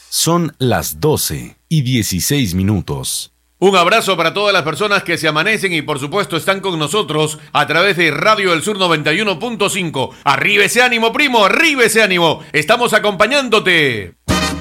Son las 12:16. Un abrazo para todas las personas que se amanecen y por supuesto están con nosotros a través de Radio del Sur 91.5. ¡Arriba ese ánimo, primo! ¡Arriba ese ánimo! Estamos acompañándote.